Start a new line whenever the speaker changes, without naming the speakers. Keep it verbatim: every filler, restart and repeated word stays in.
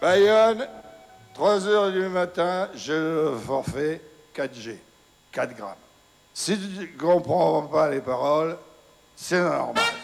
Bayonne, trois heures du matin, j'ai le forfait quatre G, quatre grammes. Si tu ne comprends pas les paroles, c'est normal.